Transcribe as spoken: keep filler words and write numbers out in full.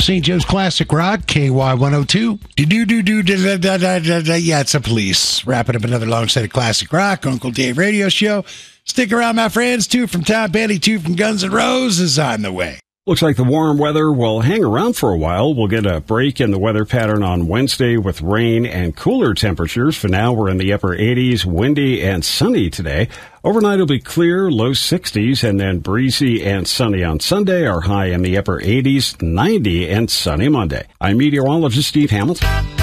Saint Joe's Classic Rock, K Y one oh two. Yeah, it's a police. Wrapping up another long set of Classic Rock, Uncle Dave Radio Show. Stick around, my friends. Two from Tom Petty, two from Guns N' Roses on the way. Looks like the warm weather will hang around for a while. We'll get a break in the weather pattern on Wednesday with rain and cooler temperatures. For now, we're in the upper eighties, windy and sunny today. Overnight will be clear, low sixties, and then breezy and sunny on Sunday. Our high in the upper eighties, ninety, and sunny Monday. I'm meteorologist Steve Hamilton.